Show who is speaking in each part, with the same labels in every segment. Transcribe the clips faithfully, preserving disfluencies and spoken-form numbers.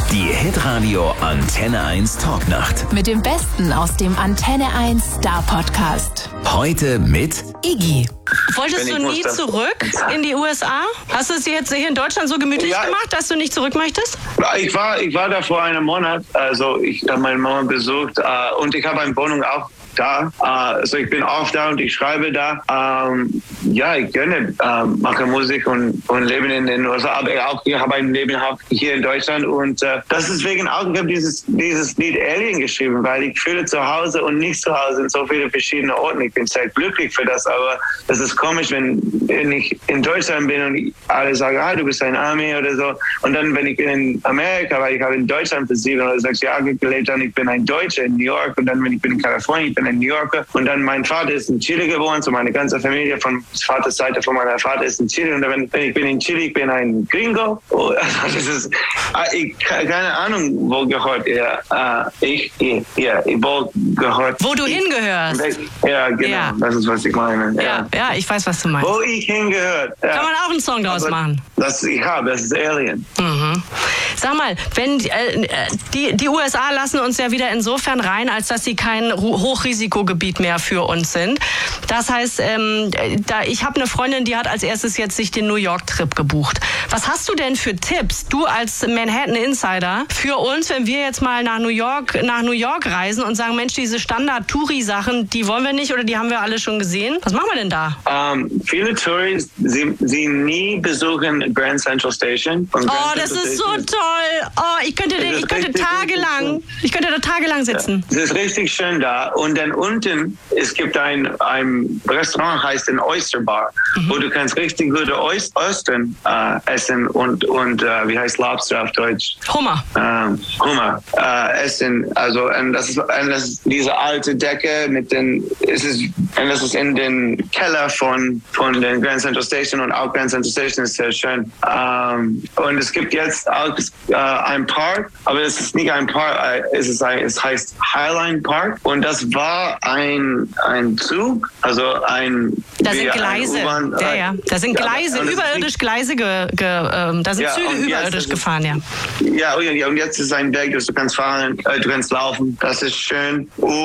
Speaker 1: Die Hitradio Antenne eins Talknacht.
Speaker 2: Mit dem Besten aus dem Antenne eins Star Podcast.
Speaker 1: Heute mit
Speaker 2: Iggy.
Speaker 3: Wolltest du nie zurück in die U S A? Hast du es jetzt hier in Deutschland so gemütlich
Speaker 4: Ja.
Speaker 3: gemacht, dass du nicht zurück möchtest?
Speaker 4: Ich war, ich war da vor einem Monat, also ich habe meine Mama besucht äh, und ich habe eine Wohnung auch da. Äh, also ich bin oft da und ich schreibe da. Ähm, ja, ich gerne äh, mache Musik und, und lebe in den U S A, aber auch ich habe ein Leben hier in Deutschland und äh, das ist wegen auch, ich habe dieses, dieses Lied Alien geschrieben, weil ich fühle zu Hause und nicht zu Hause in so viele verschiedene Orten. Ich bin sehr glücklich für das, aber es ist komisch, wenn, wenn ich in Deutschland bin und alle sagen, ah, du bist ein Army oder so. Und dann, wenn ich in Amerika, weil ich habe in Deutschland für sieben oder sechs Jahre gelebt, dann ich bin ein Deutscher in New York und dann, wenn ich bin in Kalifornien, ich bin ein New Yorker und dann mein Vater ist in Chile geboren, so meine ganze Familie von Vaters Seite von meiner Vater ist in Chile und wenn, wenn ich bin in Chile, ich bin ein Gringo. Oh, also das ist, ich keine Ahnung, wo gehört er. Ich, ich, ja, wo gehört.
Speaker 3: Wo du
Speaker 4: ich,
Speaker 3: hingehörst.
Speaker 4: Ja, genau,
Speaker 3: Ja.
Speaker 4: das ist, was ich meine.
Speaker 3: Ja,
Speaker 4: Ja,
Speaker 3: ja, ich weiß, was du meinst.
Speaker 4: Wo ich hingehört. Ja.
Speaker 3: Kann man auch einen Song draus
Speaker 4: Aber
Speaker 3: machen.
Speaker 4: Das ich habe, das ist Alien.
Speaker 3: Mhm. Sag mal, wenn äh, die, die U S A lassen uns ja wieder insofern rein, als dass sie kein Ru- Hochrisikogebiet mehr für uns sind. Das heißt, ähm, da, ich habe eine Freundin, die hat als erstes jetzt sich den New York-Trip gebucht. Was hast du denn für Tipps, du als Manhattan-Insider, für uns, wenn wir jetzt mal nach New York, nach New York reisen und sagen, Mensch, diese Standard-Touri-Sachen, die wollen wir nicht oder die haben wir alle schon gesehen? Was machen wir denn da?
Speaker 4: Um, viele Touris, sie, sie nie besuchen Grand Central Station. Und
Speaker 3: Oh,
Speaker 4: Grand
Speaker 3: das
Speaker 4: Central
Speaker 3: ist so
Speaker 4: Station
Speaker 3: toll. Oh, ich könnte,
Speaker 4: Das
Speaker 3: ich
Speaker 4: ist
Speaker 3: könnte
Speaker 4: richtig,
Speaker 3: tagelang,
Speaker 4: richtig
Speaker 3: ich könnte da tagelang sitzen.
Speaker 4: Es ist richtig schön da. Und dann unten, es gibt ein, ein Restaurant, heißt ein Oyster Bar, mhm. wo du kannst richtig gute Oys- Austern äh, essen und, und äh, wie heißt Lobster auf Deutsch?
Speaker 3: Hummer.
Speaker 4: Ähm, Hummer äh, essen. Also und das, ist, und das ist diese alte Decke mit den, es ist, und das ist in den Keller von, von den Grand Central Station und auch Grand Central Station ist sehr schön. Ähm, und es gibt jetzt auch äh, ein Park, aber es ist nicht ein Park, äh, es, ist ein, es heißt Highline Park und das war ein, ein Zug, also ein
Speaker 3: Da sind
Speaker 4: wie ein
Speaker 3: Gleise.
Speaker 4: U-Bahn,
Speaker 3: Ja, ja. Da sind
Speaker 4: ja,
Speaker 3: Gleise,
Speaker 4: und es ist
Speaker 3: überirdisch
Speaker 4: nicht-
Speaker 3: Gleise, ge, ge, ähm, da sind
Speaker 4: Ja,
Speaker 3: Züge
Speaker 4: und jetzt
Speaker 3: überirdisch
Speaker 4: ist es-
Speaker 3: gefahren, ja.
Speaker 4: Ja, oh ja, ja, und jetzt ist ein Weg, dass du kannst fahren, äh, du kannst laufen, das ist schön.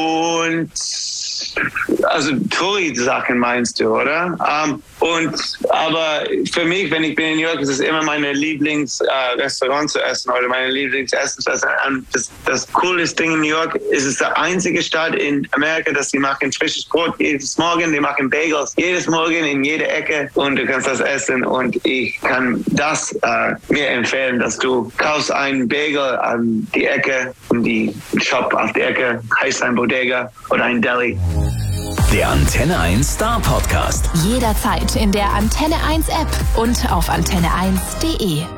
Speaker 4: Und also Touri-Sachen meinst du, oder? Ähm, und aber für mich, wenn ich bin in New York, ist es immer meine Lieblingsrestaurant äh, Restaurant zu essen oder meine Lieblingsessen zu essen. Und das, das coolste Ding in New York ist es der einzige Stadt in Amerika, dass sie machen frisches Brot jedes Morgen, die machen Bagels jedes Morgen in jeder Ecke und du kannst das essen und ich kann das äh, mir empfehlen, dass du kaufst einen Bagel an die Ecke, in die Shop auf die Ecke, heißt ein Bodega oder ein Deli.
Speaker 1: der Antenne eins Star Podcast.
Speaker 2: Jederzeit in der Antenne eins App und auf antenne eins punkt de.